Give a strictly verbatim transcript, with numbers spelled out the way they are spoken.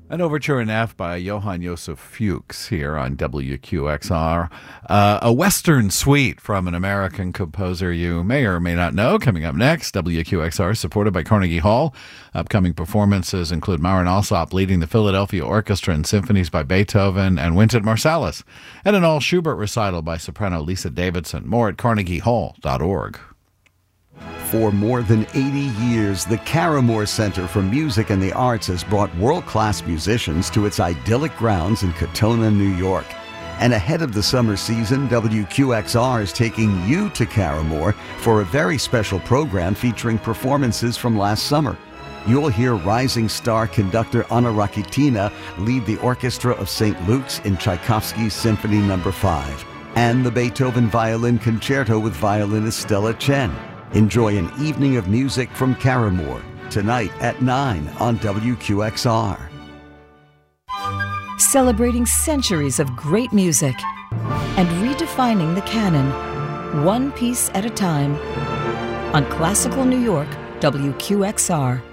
An overture in F by Johann Josef Fuchs here on W Q X R. Uh, a Western suite from an American composer you may or may not know. Coming up next, W Q X R supported by Carnegie Hall. Upcoming performances include Marin Alsop leading the Philadelphia Orchestra and symphonies by Beethoven and Wynton Marsalis, and an all Schubert recital by soprano Lisa Davidson. More at carnegie hall dot org. For more than eighty years, the Caramore Center for Music and the Arts has brought world-class musicians to its idyllic grounds in Katona, New York. And ahead of the summer season, W Q X R is taking you to Caramore for a very special program featuring performances from last summer. You'll hear rising star conductor Anna Rakitina lead the orchestra of Saint Luke's in Tchaikovsky's Symphony Number five, and the Beethoven Violin Concerto with violinist Stella Chen. Enjoy an evening of music from Caramore tonight at nine on W Q X R. Celebrating centuries of great music and redefining the canon, one piece at a time. On Classical New York, W Q X R.